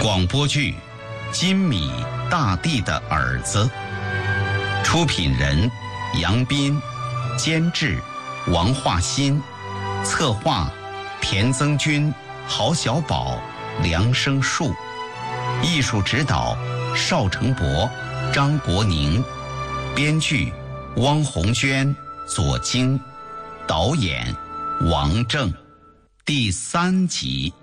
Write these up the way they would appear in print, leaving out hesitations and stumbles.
广播剧《金米大地的儿子》，出品人杨斌，监制王化新，策划田增军、郝小宝、梁生树，艺术指导邵成博、张国宁，编剧汪红娟、左京，导演王正。第3集。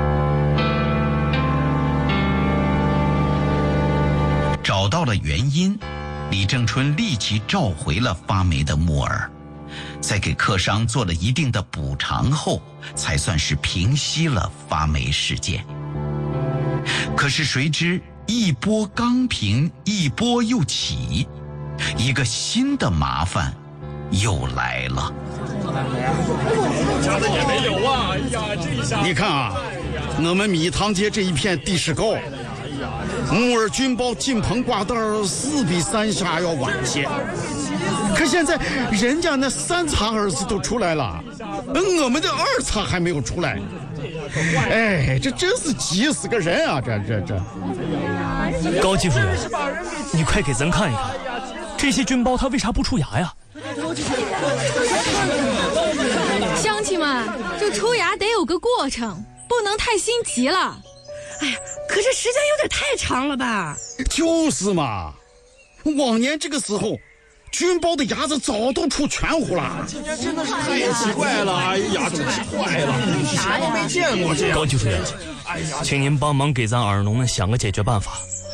找到了原因，李正春立即召回了发霉的木耳，在给客商做了一定的补偿后，才算是平息了发霉事件。可是谁知一波刚平，一波又起，一个新的麻烦又来了。 你看啊，我们米塘街这一片地势高，木耳菌包进棚挂袋4比3下要晚些。可现在人家那3茬儿子都出来了，我们的2茬还没有出来。哎，这真是急死个人啊！这。 高技术员，你快给咱看一看，这些菌包它为啥不出芽呀？ 乡亲们，这出芽得有个过程，不能太心急了。 哎呀，可是时间有点太长了吧？ 就是嘛，往年这个时候，菌包的芽子早都出全乎了。 今年真的是太奇怪了，哎呀，真是坏了，啥都没见过这样。 高技术员，请您帮忙给咱耳农们想个解决办法。